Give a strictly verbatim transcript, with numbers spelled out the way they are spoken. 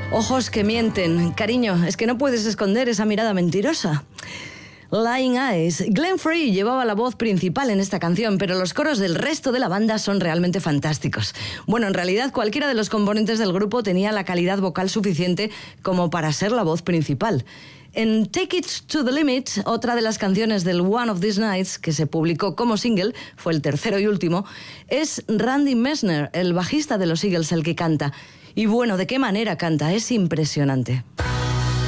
Ojos que mienten. Cariño, es que no puedes esconder esa mirada mentirosa. Lying Eyes. Glenn Frey llevaba la voz principal en esta canción, pero los coros del resto de la banda son realmente fantásticos. Bueno, en realidad cualquiera de los componentes del grupo tenía la calidad vocal suficiente como para ser la voz principal. En Take It to the Limit, otra de las canciones del One of These Nights, que se publicó como single, fue el tercero y último, es Randy Messner, el bajista de los Eagles, el que canta. Y bueno, ¿de qué manera canta? Es impresionante.